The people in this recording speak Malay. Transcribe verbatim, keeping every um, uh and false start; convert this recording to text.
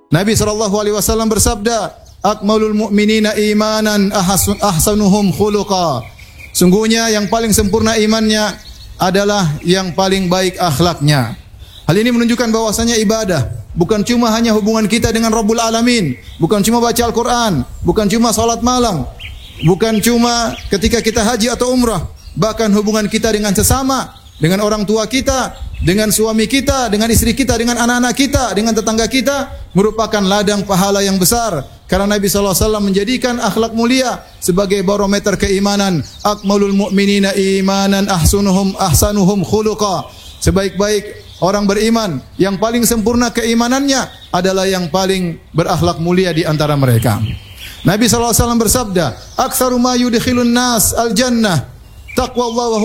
Nabi sallallahu alaihi wasallam bersabda, "Akmalul mu'minina imanan ahsanuhum khuluqa." Sungguhnya yang paling sempurna imannya adalah yang paling baik akhlaknya. Hal ini menunjukkan bahwasanya ibadah bukan cuma hanya hubungan kita dengan Rabbul Alamin, bukan cuma baca Al-Quran, bukan cuma salat malam, bukan cuma ketika kita haji atau umrah, bahkan hubungan kita dengan sesama, dengan orang tua kita, dengan suami kita, dengan istri kita, dengan anak-anak kita, dengan tetangga kita, merupakan ladang pahala yang besar. Karena Nabi sallallahu alaihi wasallam menjadikan akhlak mulia sebagai barometer keimanan. Akmalul mu'minina imanan ahsanuhum ahsanuhum khuluqa. Sebaik-baik orang beriman, yang paling sempurna keimanannya adalah yang paling berakhlak mulia di antara mereka. Nabi sallallahu alaihi wasallam bersabda, "Aktsaru ma yudkhilun nas al-jannah taqwallahu